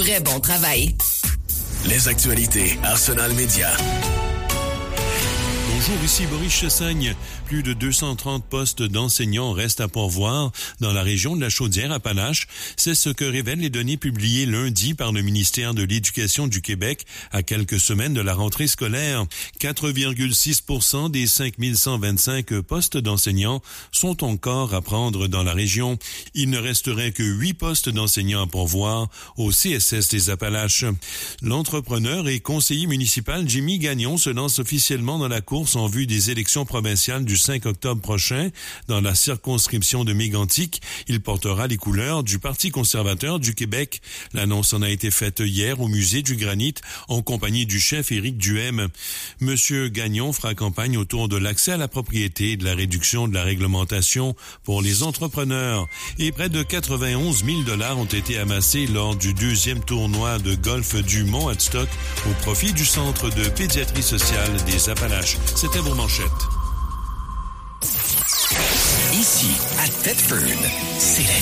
vrai bon travail. Les actualités Arsenal Média. Bonjour, ici Boris Chassagne. Plus de 230 postes d'enseignants restent à pourvoir dans la région de la Chaudière-Appalaches. C'est ce que révèlent les données publiées lundi par le ministère de l'Éducation du Québec à quelques semaines de la rentrée scolaire. 4,6% des 5125 postes d'enseignants sont encore à prendre dans la région. Il ne resterait que 8 postes d'enseignants à pourvoir au CSS des Appalaches. L'entrepreneur et conseiller municipal Jimmy Gagnon se lance officiellement dans la course en vue des élections provinciales du 5 octobre prochain. Dans la circonscription de Mégantic, il portera les couleurs du Parti conservateur du Québec. L'annonce en a été faite hier au Musée du Granit en compagnie du chef Éric Duhem. Monsieur Gagnon fera campagne autour de l'accès à la propriété et de la réduction de la réglementation pour les entrepreneurs. Et près de 91 000 $ ont été amassés lors du 2e tournoi de golf du Mont-Adstock au profit du Centre de pédiatrie sociale des Appalaches. C'était vos manchettes. Ici, à Thetford, c'est la